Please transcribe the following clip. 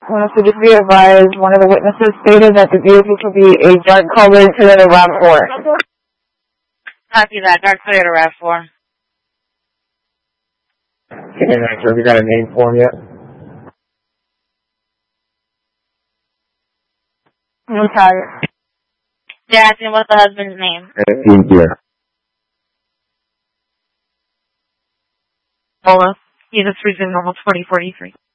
So just be advised, one of the witnesses stated that the vehicle could be a dark colored Toyota RAV4. Copy that, dark Toyota RAV4. Okay, have you got a name for him yet? I'm tired. They're asking what's the husband's name. Bola. He's a 30 normal 2043.